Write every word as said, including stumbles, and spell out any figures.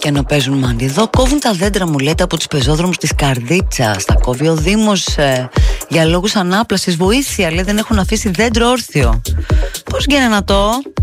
Και ενώ παίζουν μάντι εδώ, κόβουν τα δέντρα, μου λέτε, από τους πεζόδρομους της Καρδίτσας. Τα κόβει ο Δήμος ε, για λόγους ανάπλασης. Βοήθεια, λέει, δεν έχουν αφήσει δέντρο όρθιο. Πώς γίνεται να το...